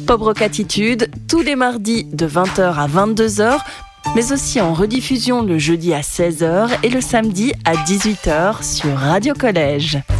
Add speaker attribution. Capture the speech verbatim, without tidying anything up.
Speaker 1: Pop Rock Attitude, tous les mardis de vingt heures à vingt-deux heures, mais aussi en rediffusion le jeudi à seize heures et le samedi à dix-huit heures sur Radio Collège.